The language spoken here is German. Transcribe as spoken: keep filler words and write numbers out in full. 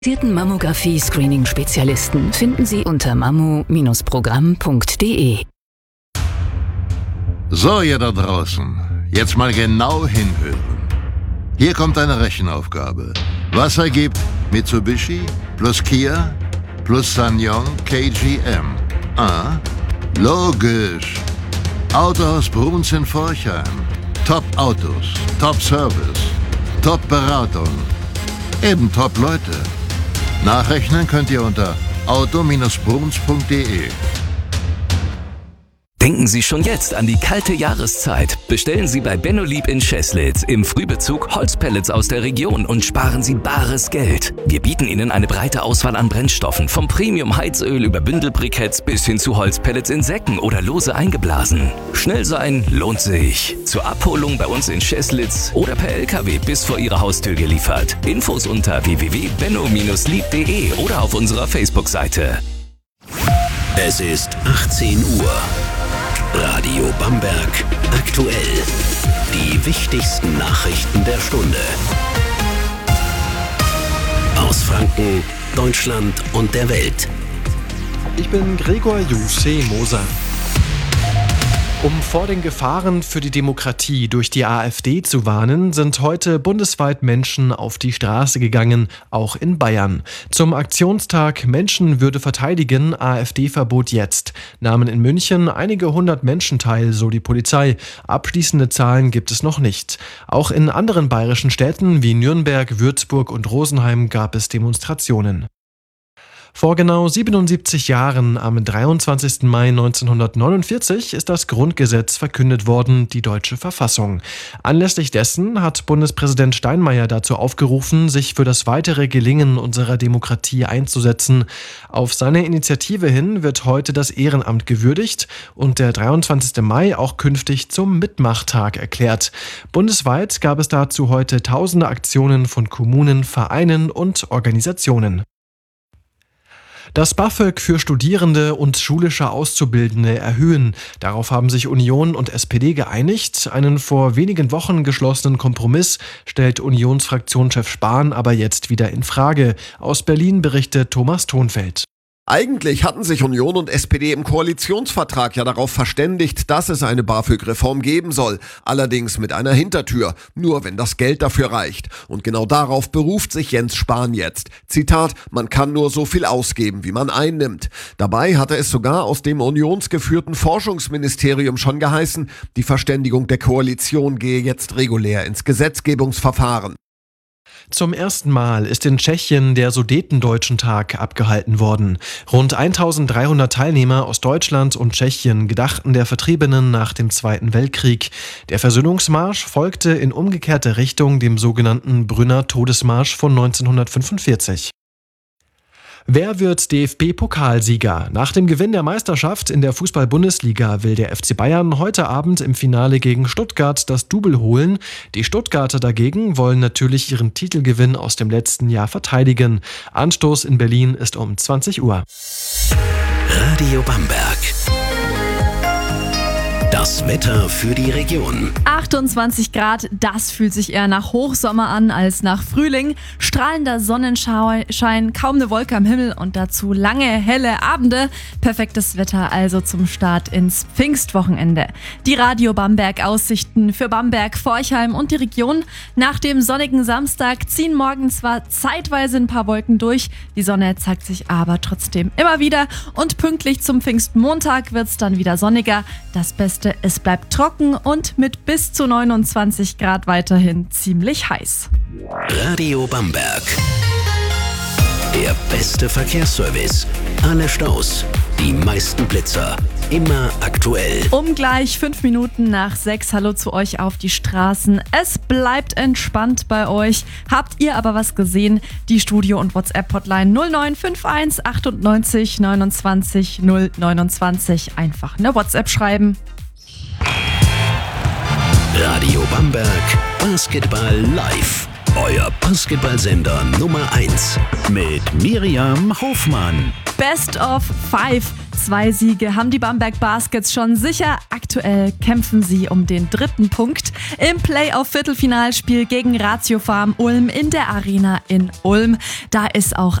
Mammographie-Screening-Spezialisten finden Sie unter mammo Bindestrich programm punkt de. So, ihr da draußen, jetzt mal genau hinhören. Hier kommt eine Rechenaufgabe. Was ergibt Mitsubishi plus Kia plus SsangYong K G M? Ah, logisch. Autohaus Bruns in Forchheim. Top-Autos, Top-Service, Top-Beratung. Eben Top-Leute. Nachrechnen könnt ihr unter auto Bindestrich bruns punkt de. Denken Sie schon jetzt an die kalte Jahreszeit. Bestellen Sie bei Benno Lieb in Scheßlitz im Frühbezug Holzpellets aus der Region und sparen Sie bares Geld. Wir bieten Ihnen eine breite Auswahl an Brennstoffen, vom Premium-Heizöl über Bündelbriketts bis hin zu Holzpellets in Säcken oder lose eingeblasen. Schnell sein lohnt sich. Zur Abholung bei uns in Scheßlitz oder per L K W bis vor Ihrer Haustür geliefert. Infos unter w w w punkt benno Bindestrich lieb punkt de oder auf unserer Facebook-Seite. Es ist achtzehn Uhr. Radio Bamberg aktuell. Die wichtigsten Nachrichten der Stunde. Aus Franken, Deutschland und der Welt. Ich bin Gregor Jusche Moser. Um vor den Gefahren für die Demokratie durch die AfD zu warnen, sind heute bundesweit Menschen auf die Straße gegangen, auch in Bayern. Zum Aktionstag Menschenwürde verteidigen, AfD-Verbot jetzt, nahmen in München einige hundert Menschen teil, so die Polizei. Abschließende Zahlen gibt es noch nicht. Auch in anderen bayerischen Städten wie Nürnberg, Würzburg und Rosenheim gab es Demonstrationen. Vor genau siebenundsiebzig Jahren, am dreiundzwanzigsten Mai neunzehnhundertneunundvierzig, ist das Grundgesetz verkündet worden, die deutsche Verfassung. Anlässlich dessen hat Bundespräsident Steinmeier dazu aufgerufen, sich für das weitere Gelingen unserer Demokratie einzusetzen. Auf seine Initiative hin wird heute das Ehrenamt gewürdigt und der dreiundzwanzigste Mai auch künftig zum Mitmachtag erklärt. Bundesweit gab es dazu heute tausende Aktionen von Kommunen, Vereinen und Organisationen. Das BAföG für Studierende und schulische Auszubildende erhöhen. Darauf haben sich Union und S P D geeinigt. Einen vor wenigen Wochen geschlossenen Kompromiss stellt Unionsfraktionschef Spahn aber jetzt wieder in Frage. Aus Berlin berichtet Thomas Thonfeld. Eigentlich hatten sich Union und S P D im Koalitionsvertrag ja darauf verständigt, dass es eine BAföG-Reform geben soll. Allerdings mit einer Hintertür. Nur wenn das Geld dafür reicht. Und genau darauf beruft sich Jens Spahn jetzt. Zitat, man kann nur so viel ausgeben, wie man einnimmt. Dabei hatte es sogar aus dem unionsgeführten Forschungsministerium schon geheißen, die Verständigung der Koalition gehe jetzt regulär ins Gesetzgebungsverfahren. Zum ersten Mal ist in Tschechien der Sudetendeutschen-Tag abgehalten worden. Rund eintausenddreihundert Teilnehmer aus Deutschland und Tschechien gedachten der Vertriebenen nach dem Zweiten Weltkrieg. Der Versöhnungsmarsch folgte in umgekehrter Richtung dem sogenannten Brünner Todesmarsch von neunzehnhundertfünfundvierzig. Wer wird D F B-Pokalsieger? Nach dem Gewinn der Meisterschaft in der Fußball-Bundesliga will der F C Bayern heute Abend im Finale gegen Stuttgart das Double holen. Die Stuttgarter dagegen wollen natürlich ihren Titelgewinn aus dem letzten Jahr verteidigen. Anstoß in Berlin ist um zwanzig Uhr. Radio Bamberg. Das Wetter für die Region. achtundzwanzig Grad, das fühlt sich eher nach Hochsommer an als nach Frühling. Strahlender Sonnenschein, kaum eine Wolke am Himmel und dazu lange, helle Abende. Perfektes Wetter also zum Start ins Pfingstwochenende. Die Radio Bamberg Aussichten für Bamberg, Forchheim und die Region. Nach dem sonnigen Samstag ziehen morgen zwar zeitweise ein paar Wolken durch, die Sonne zeigt sich aber trotzdem immer wieder und pünktlich zum Pfingstmontag wird es dann wieder sonniger. Das Beste, es bleibt trocken und mit bis zu neunundzwanzig Grad weiterhin ziemlich heiß. Radio Bamberg. Der beste Verkehrsservice. Alle Staus, die meisten Blitzer. Immer aktuell. Um gleich fünf Minuten nach sechs. Hallo zu euch auf die Straßen. Es bleibt entspannt bei euch. Habt ihr aber was gesehen? Die Studio- und WhatsApp-Hotline null neun fünf eins achtundneunzig neunundzwanzig null neunundzwanzig. Einfach eine WhatsApp schreiben. Radio Bamberg Basketball live. Euer Basketballsender Nummer eins. Mit Miriam Hofmann. Best of Five. Zwei Siege haben die Bamberg Baskets schon sicher. Aktuell kämpfen sie um den dritten Punkt im Playoff-Viertelfinalspiel gegen Ratio Farm Ulm in der Arena in Ulm. Da ist auch